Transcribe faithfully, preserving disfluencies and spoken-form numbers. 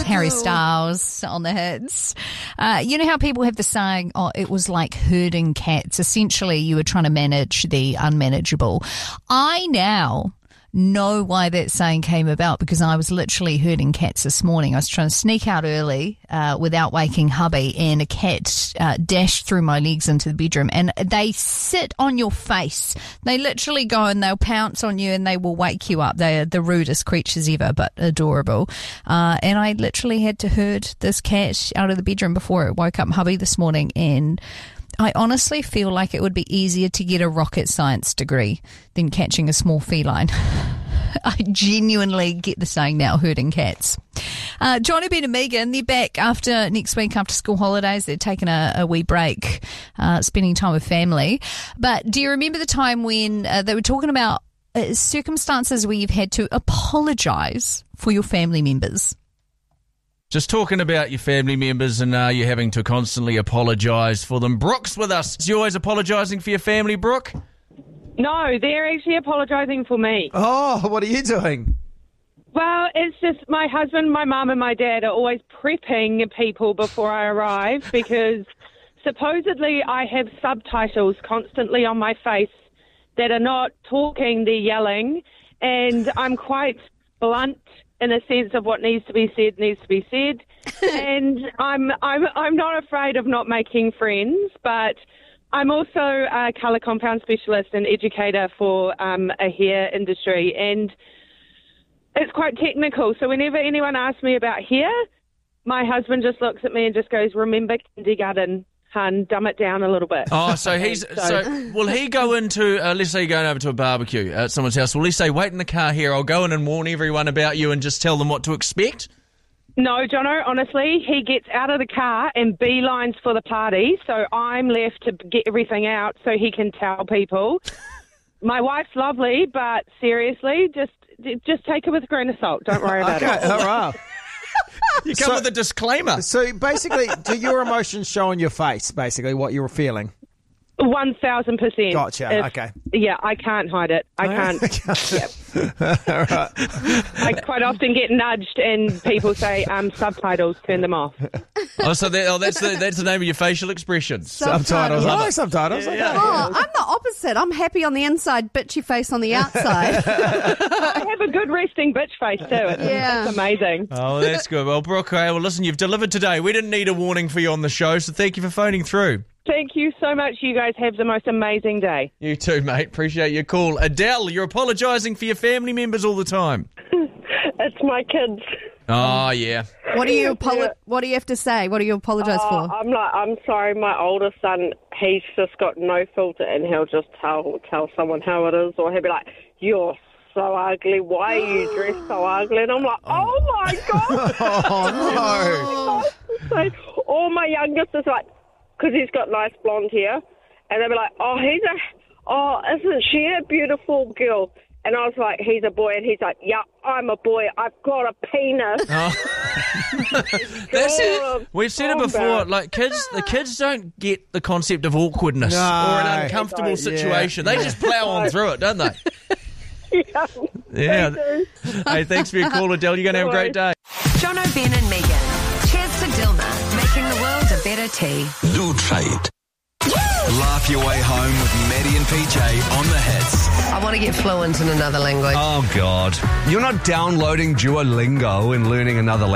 Harry Styles on the hits. Uh, you know how people have the saying, oh, it was like herding cats. Essentially, you were trying to manage the unmanageable. I now know why that saying came about, because I was literally herding cats this morning. I was trying to sneak out early uh, without waking hubby, and a cat uh, dashed through my legs into the bedroom, and they sit on your face. They literally go and they'll pounce on you and they will wake you up. They are the rudest creatures ever, but adorable. Uh, and I literally had to herd this cat out of the bedroom before it woke up hubby this morning, and I honestly feel like it would be easier to get a rocket science degree than catching a small feline. I genuinely get the saying now, herding cats. Uh, Johnny, Ben and Megan, they're back after next week after school holidays. They're taking a, a wee break, uh, spending time with family. But do you remember the time when uh, they were talking about uh, circumstances where you've had to apologise for your family members? Just talking about your family members and uh, you having to constantly apologise for them. Brooke's with us. Is you always apologising for your family, Brooke? No, they're actually apologising for me. Oh, what are you doing? Well, it's just my husband, my mum and my dad are always prepping people before I arrive because supposedly I have subtitles constantly on my face that are not talking, they're yelling, and I'm quite blunt in a sense of what needs to be said needs to be said. And I'm I'm I'm not afraid of not making friends, but I'm also a colour compound specialist and educator for um, a hair industry, and it's quite technical. So whenever anyone asks me about hair, my husband just looks at me and just goes, "Remember kindergarten, hun, dumb it down a little bit." Oh, so he's so, so will he go into uh, let's say you're going over to a barbecue at someone's house, will he say, "Wait in the car here, I'll go in and warn everyone about you and just tell them what to expect"? No, Jono, honestly, he gets out of the car and beelines for the party, so I'm left to get everything out so he can tell people. My wife's lovely, but seriously, just just take it with a grain of salt. Don't worry about okay, it. all right. You come So- with a disclaimer. So basically, do your emotions show on your face, basically, what you were feeling? One thousand percent. Gotcha, If- okay. Yeah, I can't hide it. I can't. Yep. All right. I quite often get nudged and people say, um, subtitles, turn them off. Oh, so that, oh, that's the that's the name of your facial expressions. Subtitles. I like subtitles. Okay. Oh, I'm the opposite. I'm happy on the inside, bitchy face on the outside. I have a good resting bitch face too. It's, Yeah. it's amazing. Oh, that's good. Well, Brooke, okay, well, listen, you've delivered today. We didn't need a warning for you on the show, so thank you for phoning through. Thank you so much. You guys have the most amazing day. You too, mate. Appreciate your call. Adele, you're apologising for your family members all the time. It's my kids. Oh, yeah. What do you apolo- What do you have to say? What do you apologise Uh, for? I'm like, I'm sorry, my older son, he's just got no filter and he'll just tell tell someone how it is, or he'll be like, "You're so ugly. Why are you dressed so ugly?" And I'm like, "Oh my God." Oh, no. So all my youngest is like, because he's got nice blonde hair, and they'll be like, "Oh, he's a, oh, isn't she a beautiful girl?" And I was like, "He's a boy," and he's like, "Yeah, I'm a boy. I've got a penis." That's Oh, it. We've said it so before. bad. Like kids, the kids don't get the concept of awkwardness No. or an uncomfortable Yeah. situation. They just plough on through it, don't they? Yeah. Yeah. They do. Hey, thanks for your call, Adele. You're going to have a great day. Jono, Ben and Megan. Cheers to Dilma, making the world a better tea. Do try it. Laugh your way home with Maddie and P J on the hits. I want to get fluent in another language. Oh, God. You're not downloading Duolingo and learning another language.